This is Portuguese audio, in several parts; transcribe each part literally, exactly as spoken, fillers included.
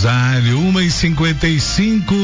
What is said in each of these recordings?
Rosário, uma e cinquenta e cinco,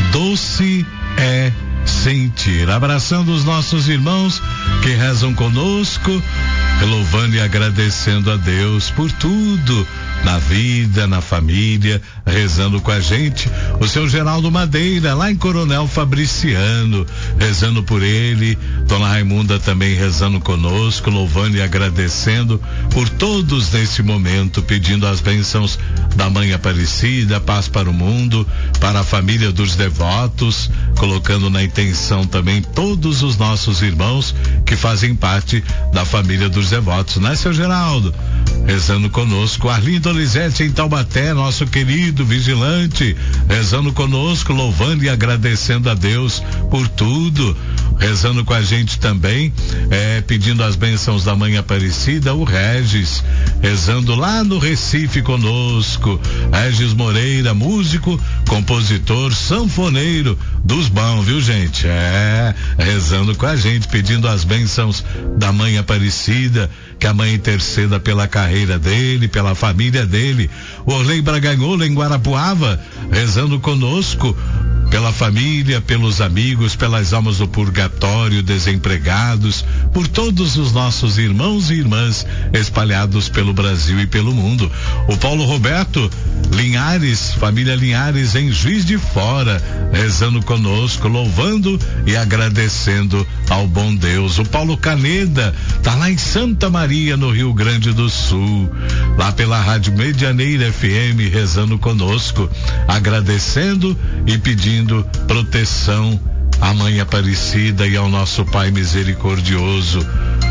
doce é sentir. Abraçando os nossos irmãos que rezam conosco, louvando e agradecendo a Deus por tudo na vida, na família, rezando com a gente. O seu Geraldo Madeira, lá em Coronel Fabriciano, rezando por ele. Dona Raimunda também rezando conosco, louvando e agradecendo por todos nesse momento, pedindo as bênçãos da Mãe Aparecida, paz para o mundo, para a família dos devotos, colocando na intenção também todos os nossos irmãos que fazem parte da família dos devotos, né, seu Geraldo? Rezando conosco, Arlindo Olizete em Taubaté, nosso querido vigilante, rezando conosco, louvando e agradecendo a Deus por tudo. Rezando com a gente também, é, pedindo as bênçãos da Mãe Aparecida, o Regis, rezando lá no Recife conosco. Regis Moreira, músico, compositor, sanfoneiro dos bons, viu, gente? É, rezando com a gente, pedindo as bênçãos da Mãe Aparecida, que a Mãe interceda pela carreira dele, pela família dele. O Orley Braganhola em Guarapuava, rezando conosco, pela família, pelos amigos, pelas almas do purgatório, desempregados, por todos os nossos irmãos e irmãs espalhados pelo Brasil e pelo mundo. O Paulo Roberto Linhares, família Linhares em Juiz de Fora, rezando conosco, louvando e agradecendo ao bom Deus. O Paulo Caneda tá lá em Santa Maria, no Rio Grande do Sul, lá pela Rádio Medianeira F M, rezando conosco, agradecendo e pedindo proteção à Mãe Aparecida e ao nosso Pai misericordioso,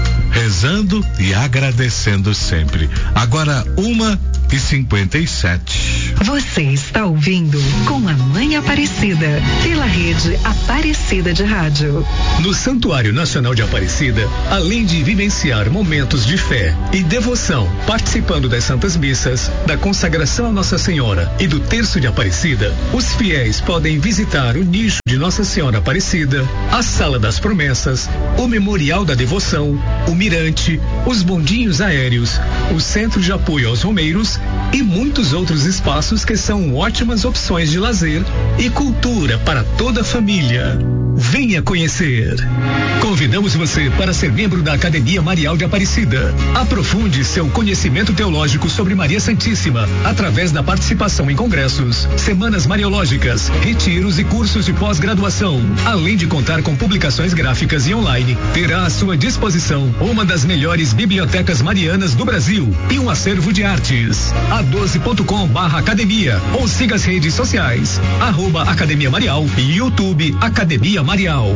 rezando e agradecendo sempre. Agora, uma e cinquenta e sete. Você está ouvindo Com a Mãe Aparecida, pela rede Aparecida de Rádio. No Santuário Nacional de Aparecida, além de vivenciar momentos de fé e devoção, participando das Santas Missas, da consagração a Nossa Senhora e do Terço de Aparecida, os fiéis podem visitar o nicho de Nossa Senhora Aparecida, a Sala das Promessas, o Memorial da Devoção, o Mirante, os bondinhos aéreos, o Centro de Apoio aos Romeiros e muitos outros espaços que são ótimas opções de lazer e cultura para toda a família. Venha conhecer. Convidamos você para ser membro da Academia Marial de Aparecida. Aprofunde seu conhecimento teológico sobre Maria Santíssima através da participação em congressos, semanas mariológicas, retiros e cursos de pós-graduação. Além de contar com publicações gráficas e online, terá à sua disposição uma das melhores bibliotecas marianas do Brasil e um acervo de artes. a doze ponto com barra academia ou siga as redes sociais, arroba Academia Marial e YouTube Academia Marial.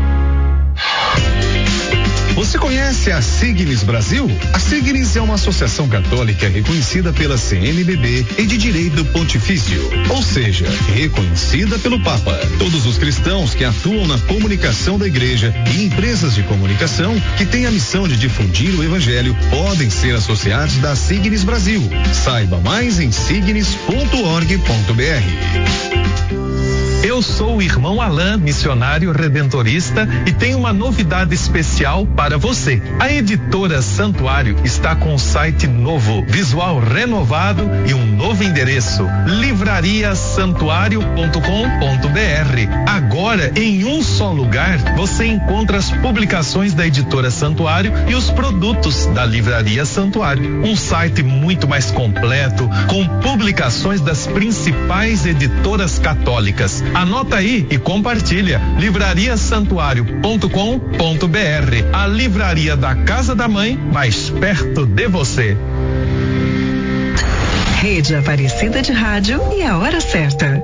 Você conhece a Signis Brasil? A Signis é uma associação católica reconhecida pela C N B B e de direito pontifício, ou seja, reconhecida pelo Papa. Todos os cristãos que atuam na comunicação da igreja e empresas de comunicação que têm a missão de difundir o evangelho podem ser associados da Signis Brasil. Saiba mais em signis ponto org ponto br. Eu sou o irmão Alain, missionário redentorista, e tenho uma novidade especial para você. A editora Santuário está com um site novo, visual renovado e um novo endereço: livraria santuário ponto com ponto br. Agora, em um só lugar, você encontra as publicações da editora Santuário e os produtos da Livraria Santuário. Um site muito mais completo, com publicações das principais editoras católicas. Anota aí e compartilha. livraria santuário ponto com ponto br. A livraria da Casa da Mãe, mais perto de você. Rede Aparecida de Rádio e a hora certa.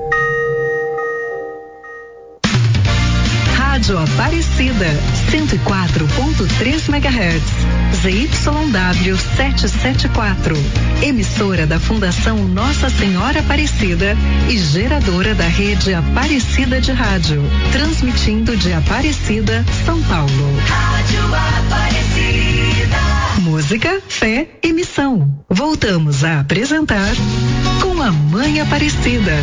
Rádio Aparecida, cento e quatro ponto três megahertz, Z Y W setecentos e setenta e quatro, emissora da Fundação Nossa Senhora Aparecida e geradora da rede Aparecida de Rádio, transmitindo de Aparecida, São Paulo. Rádio Aparecida. Música, fé e missão. Voltamos a apresentar Com a Mãe Aparecida.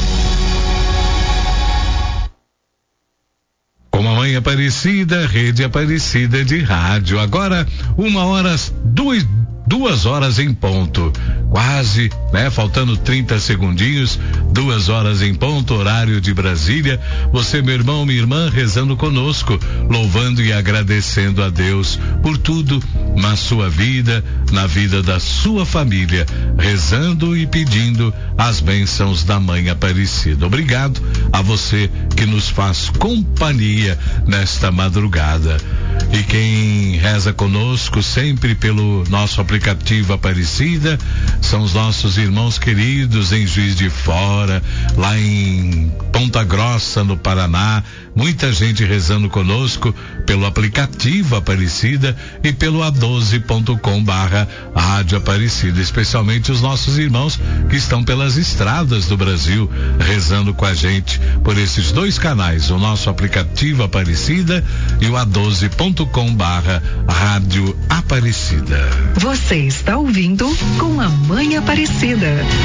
Com a Mãe Aparecida, Rede Aparecida de Rádio. Agora, uma hora, duas, duas horas em ponto. Quase, né? Faltando trinta segundinhos, duas horas em ponto, horário de Brasília. Você, meu irmão, minha irmã, rezando conosco, louvando e agradecendo a Deus por tudo na sua vida, na vida da sua família, rezando e pedindo as bênçãos da Mãe Aparecida. Obrigado a você que nos faz companhia nesta madrugada. E quem reza conosco sempre pelo nosso aplicativo Aparecida são os nossos irmãos queridos em Juiz de Fora, lá em Ponta Grossa, no Paraná. Muita gente rezando conosco pelo aplicativo Aparecida e pelo a doze ponto com barra Rádio Aparecida, especialmente os nossos irmãos que estão pelas estradas do Brasil rezando com a gente por esses dois canais, o nosso aplicativo Aparecida e o a doze ponto com barra Rádio Aparecida. Você está ouvindo Com a Mãe Aparecida.